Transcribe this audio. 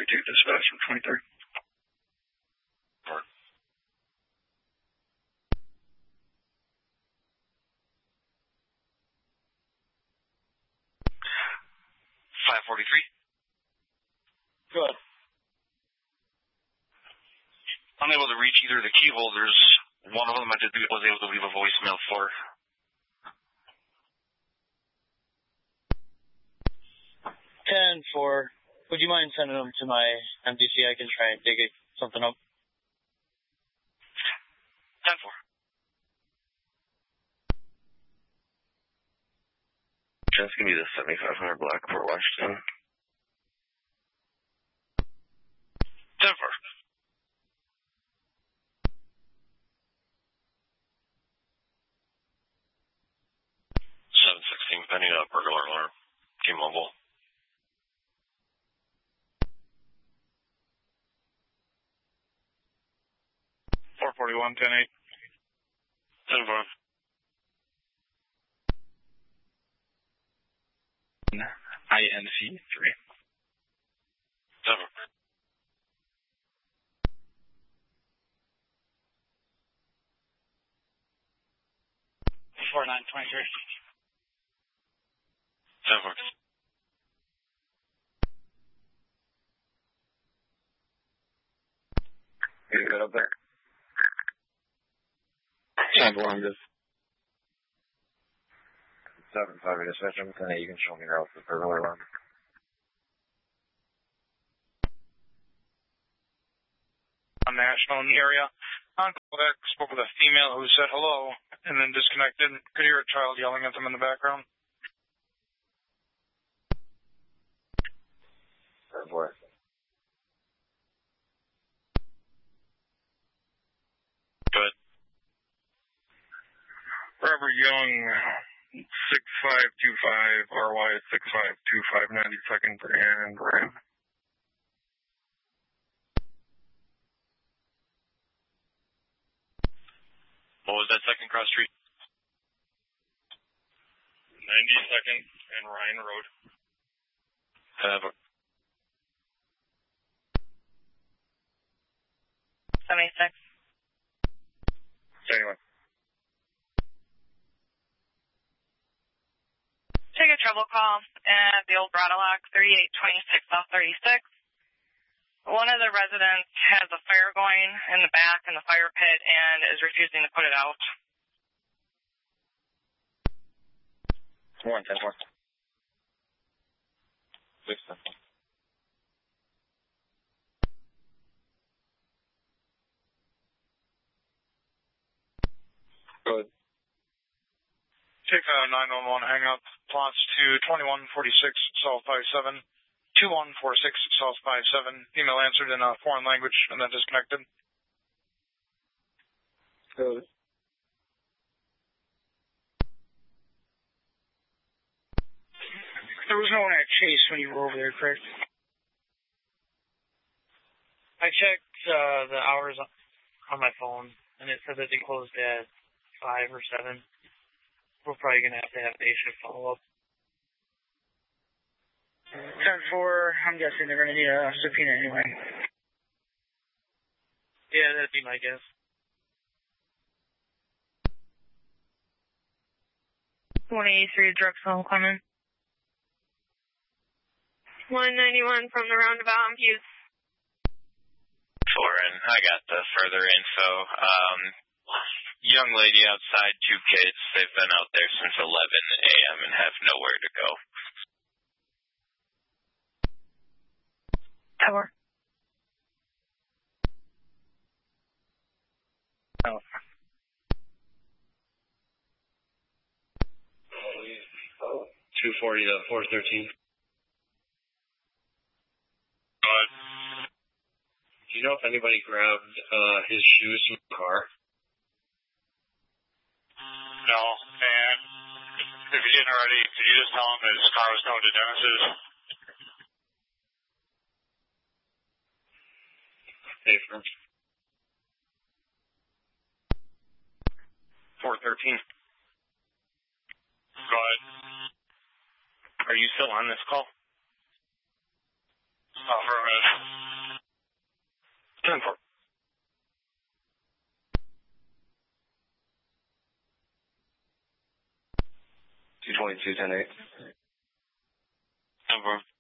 dispatch from 23rd. Report. 543. Good. Unable to reach either of the key holders. One of them was able to leave a voicemail for. 10-4. Would you mind sending them to my MDC? I can try and dig something up. 10-4. That's going to be the 7500 block of Port Washington. 10-4. Pending a burglar alarm. T-Mobile. 441, 10-8. 10-4. INC 3. 10-4. $4923. 10-4. You good up there? 10-4, I'm good. 7-5 dispatch, I'm saying you can show me your route to the burglar alarm. National in the area. On call back, spoke with a female who said hello and then disconnected. Could hear a child yelling at them in the background. 10-4. Good. Robert Young, 6525 RY 6525 92nd and Brand. What was that second cross street? 92nd and Ryan Road. 10-4. 76. Anyway. Take a trouble call at the old Braddock, 3826 South 36. One of the residents has a fire going in the back in the fire pit and is refusing to put it out. 1, 10-4. 6, 10-4. Good. Take a 911 hang up. Plots to 2146 South 57. 2146 South 57. Email answered in a foreign language and then disconnected. Good. There was no one at Chase when you were over there, correct? I checked the hours on my phone, and it said that they closed at 5 or 7. We're probably going to have day shift follow-up. 10-4, I'm guessing they're going to need a subpoena anyway. Yeah, that'd be my guess. 183 Drexel, Clement. 191 from the roundabout on Hughes. Foreign. I got the further info. Young lady outside, 2 kids. They've been out there since 11 a.m. and have nowhere to go. Tower. Oh. 240 to 413. Do you know if anybody grabbed his shoes from the car? No, and if you didn't already, could you just tell him his car was going to Dennis's? Hey, friends. 413. Go ahead. Are you still on this call? For a minute. 22-10-8. Over.